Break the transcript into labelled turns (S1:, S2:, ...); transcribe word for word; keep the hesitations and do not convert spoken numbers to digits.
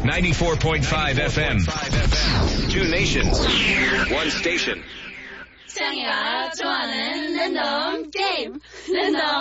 S1: ninety-four point five F M. Two nations, one station.
S2: 수영이가 좋아하는 랜덤 게임. 랜덤